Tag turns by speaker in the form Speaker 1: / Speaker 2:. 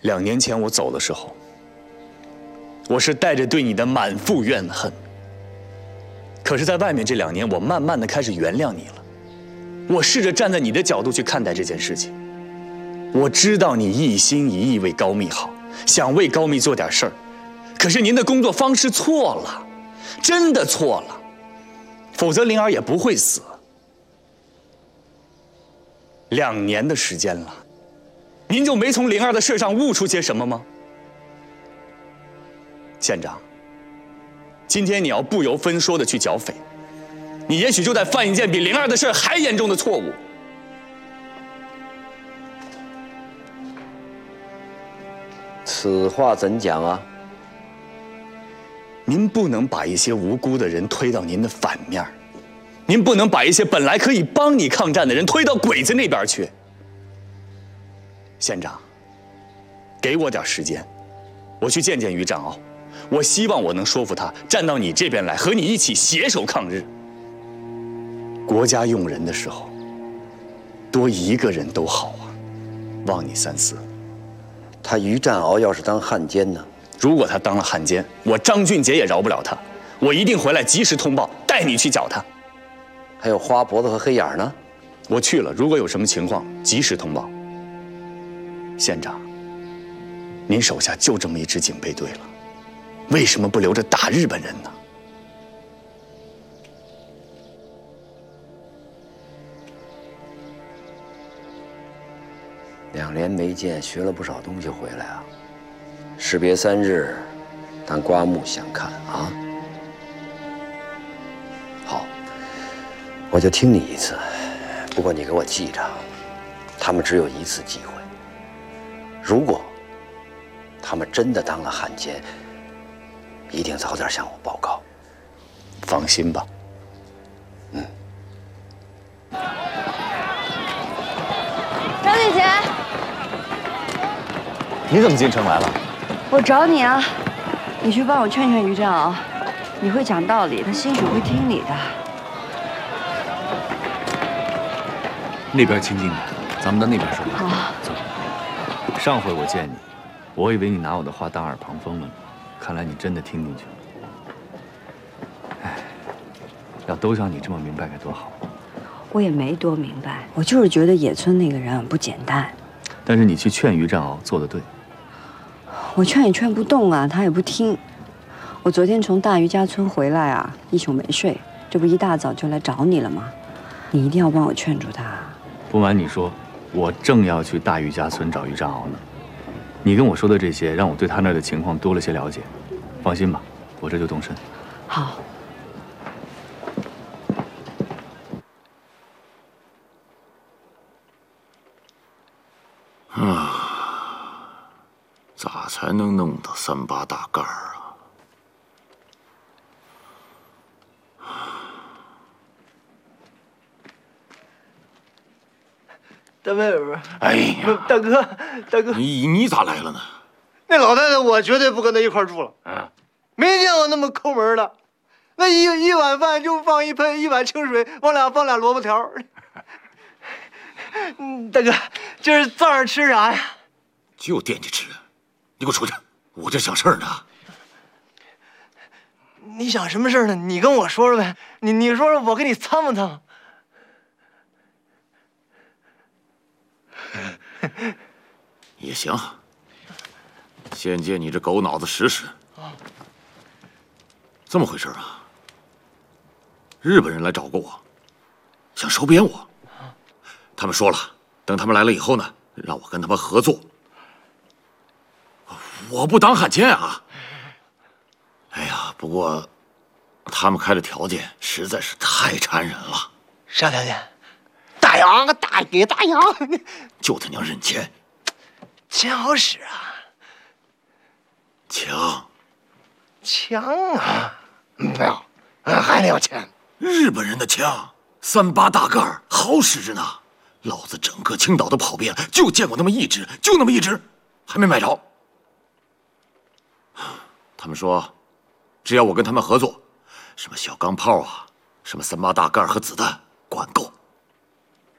Speaker 1: 2年前我走的时候，我是带着对你的满腹怨恨。可是，在外面这2年，我慢慢的开始原谅你了。我试着站在你的角度去看待这件事情。我知道你一心一意为高密好，想为高密做点事儿，可是您的工作方式错了，真的错了，否则灵儿也不会死。2年的时间了，您就没从灵儿的事上悟出些什么吗？县长，今天你要不由分说的去剿匪，你也许就在犯一件比灵儿的事还严重的错误。
Speaker 2: 此话怎讲啊？
Speaker 1: 您不能把一些无辜的人推到您的反面，您不能把一些本来可以帮你抗战的人推到鬼子那边去。县长，给我点时间，我去见见于占鳌，我希望我能说服他站到你这边来，和你一起携手抗日。国家用人的时候，多一个人都好啊，望你3思。
Speaker 2: 他于占鳌要是当汉奸呢？
Speaker 1: 如果他当了汉奸，我张俊杰也饶不了他。我一定回来及时通报，带你去剿他。
Speaker 2: 还有花脖子和黑眼呢？
Speaker 1: 我去了，如果有什么情况，及时通报。县长，您手下就这么一支警备队了，为什么不留着打日本人呢？
Speaker 2: 2年没见，学了不少东西回来啊。士别3日，但刮目相看啊。好，我就听你一次，不过你给我记着，他们只有1次机会。如果他们真的当了汉奸，一定早点向我报告。
Speaker 1: 放心吧。
Speaker 3: 张姐姐，
Speaker 1: 你怎么进城来了？
Speaker 3: 我找你啊，你去帮我劝劝于占鳌，你会讲道理，他兴许会听你的。
Speaker 4: 那边清静点，咱们到那边说。
Speaker 3: 好，
Speaker 4: 走。上回我见你，我以为你拿我的话当耳旁风了呢，看来你真的听进去了。哎，要都像你这么明白该多好。
Speaker 3: 我也没多明白，我就是觉得野村那个人不简单。
Speaker 4: 但是你去劝于占鳌做得对。
Speaker 3: 我劝也劝不动啊，他也不听。我昨天从大余家村回来啊，一宿没睡，这不一大早就来找你了吗？你一定要帮我劝住他。
Speaker 4: 不瞒你说，我正要去大余家村找于占鳌呢。你跟我说的这些，让我对他那儿的情况多了些了解。放心吧，我这就动身。
Speaker 3: 好。
Speaker 5: 咋才能弄到3把大盖儿啊？
Speaker 6: 大妹不是，
Speaker 5: 哎呀，
Speaker 6: 大哥，
Speaker 5: 你咋来了呢？
Speaker 6: 那老太太我绝对不跟她一块住了。没见过那么抠门的，那一碗饭就放一碗清水，放俩萝卜条。大哥，今儿早上吃啥呀？
Speaker 5: 就惦记吃，你给我出去！我这想事儿呢。
Speaker 6: 你想什么事儿呢？你跟我说说呗。你说说，我给你参谋参谋。
Speaker 5: 也行，先借你这狗脑子使使。这么回事啊？日本人来找过我，想收编我。他们说了，等他们来了以后呢，让我跟他们合作。我不当汉奸啊！哎呀，不过他们开的条件实在是太残忍了。
Speaker 6: 啥条件？大洋啊，给大洋！
Speaker 5: 就他娘认钱，
Speaker 6: 钱好使啊。枪啊，不要，还得要钱。
Speaker 5: 日本人的枪，3把大盖儿，好使着呢。老子整个青岛都跑遍了，就见过那么一支，就那么一支，还没买着。他们说，只要我跟他们合作，什么小钢炮啊，什么3把大盖儿和子弹，管够。